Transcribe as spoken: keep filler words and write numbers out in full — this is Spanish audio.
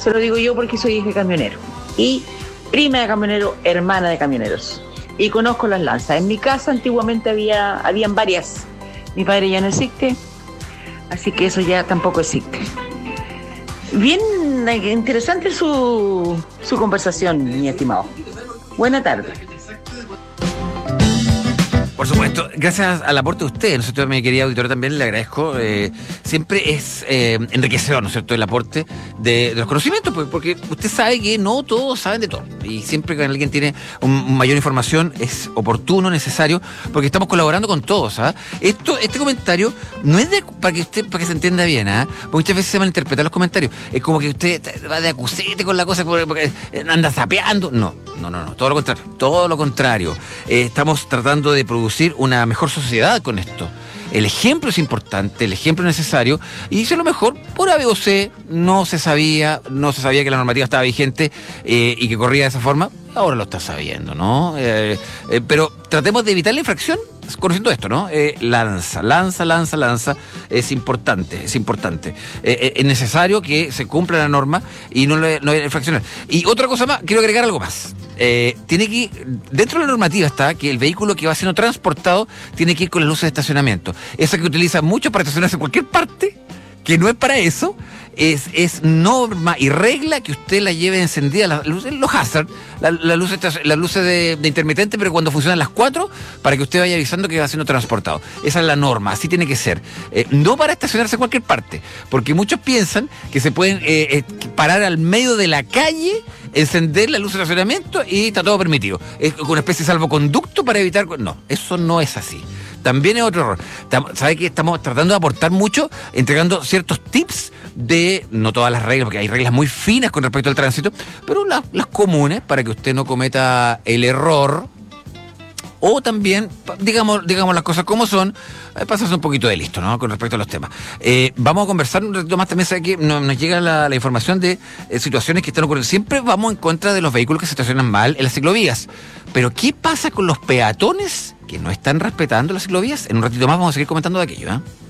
Esto lo digo yo porque soy hija de camionero. Y prima de camionero, hermana de camioneros. Y conozco las lanzas. En mi casa antiguamente había habían varias. Mi padre ya no existe, así que eso ya tampoco existe. Bien interesante su, su conversación, mi estimado. Buena tarde. Por supuesto, gracias al aporte de usted, ¿no es cierto? Mi querida auditora, también le agradezco. Eh, siempre es eh, enriquecedor, ¿no es cierto?, el aporte de, de los conocimientos, pues, porque usted sabe que no todos saben de todo. Y siempre que alguien tiene un, mayor información es oportuno, necesario, porque estamos colaborando con todos. ¿Ah? Esto, este comentario no es de, para que usted, para que se entienda bien, ¿ah? Porque muchas veces se malinterpretan los comentarios. Es como que usted va de acusete con la cosa, porque anda zapeando. No, no, no, no, todo lo contrario. Todo lo contrario. Eh, estamos tratando de producir una mejor sociedad con esto. El ejemplo es importante, el ejemplo es necesario, y si a lo mejor por A, B o C no se sabía, no se sabía que la normativa estaba vigente eh, y que corría de esa forma, ahora lo está sabiendo, ¿no? Eh, eh, pero tratemos de evitar la infracción conociendo esto, ¿no? Eh, lanza, lanza, lanza, lanza, es importante, es importante. Eh, eh, es necesario que se cumpla la norma y no, le, no haya infracciones. Y otra cosa más, quiero agregar algo más. Eh, tiene que ir, dentro de la normativa está que el vehículo que va siendo transportado tiene que ir con las luces de estacionamiento. Esa que utiliza mucho para estacionarse en cualquier parte, que no es para eso, es, es norma y regla que usted la lleve encendida, las luces, los hazard, las la luces, las luces de, de intermitente, pero cuando funcionan las cuatro, para que usted vaya avisando que va siendo transportado. Esa es la norma, así tiene que ser. Eh, no para estacionarse en cualquier parte, porque muchos piensan que se pueden eh, eh, parar al medio de la calle, encender la luz de estacionamiento y está todo permitido. Es una especie de salvoconducto para evitar... No, eso no es así. También es otro error. ¿Sabe que estamos tratando de aportar mucho, entregando ciertos tips de, no todas las reglas, porque hay reglas muy finas con respecto al tránsito, pero las, las comunes para que usted no cometa el error, o también, digamos, digamos las cosas como son, pasarse un poquito de listo, ¿no?, con respecto a los temas. Eh, vamos a conversar un ratito más, también sabe que nos, nos llega la, la información de eh, situaciones que están ocurriendo. Siempre vamos en contra de los vehículos que se estacionan mal en las ciclovías. Pero ¿qué pasa con los peatones que no están respetando las ciclovías? En un ratito más vamos a seguir comentando de aquello, ¿eh?